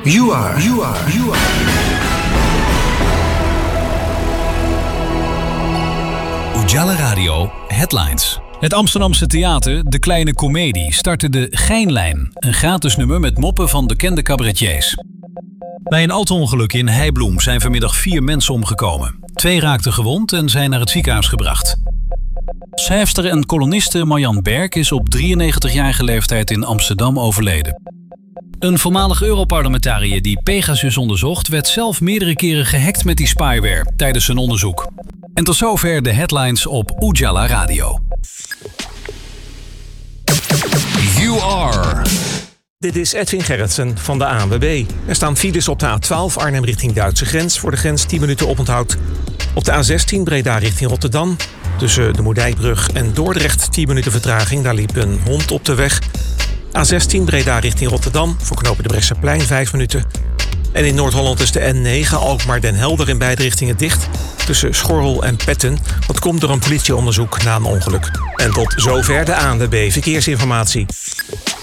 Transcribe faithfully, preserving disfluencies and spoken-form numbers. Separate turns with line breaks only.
You are, you are, you are.
Ujala Radio Headlines. Het Amsterdamse theater De Kleine Comedie startte de Geinlijn, een gratis nummer met moppen van bekende cabaretiers. Bij een auto-ongeluk in Heibloem zijn vanmiddag vier mensen omgekomen. Twee raakten gewond en zijn naar het ziekenhuis gebracht. Schrijfster en koloniste Marjan Berk is op drieënnegentigjarige leeftijd in Amsterdam overleden. Een voormalig Europarlementariër die Pegasus onderzocht werd zelf meerdere keren gehackt met die spyware tijdens zijn onderzoek. En tot zover de headlines op Ujala Radio.
You are.
Dit is Edwin Gerritsen van de A N W B. Er staan files op de A twaalf Arnhem richting Duitse grens. Voor de grens tien minuten oponthoud. Op de A zestien Breda richting Rotterdam. Tussen de Moerdijkbrug en Dordrecht tien minuten vertraging. Daar liep een hond op de weg. A zestien Breda richting Rotterdam. Voor knopen de Brechtseplein vijf minuten. En in Noord-Holland is de N negen Alkmaar-Den Helder in beide richtingen dicht. Tussen Schorrel en Petten. Dat komt door een politieonderzoek na een ongeluk. En tot zover de A N W B Verkeersinformatie.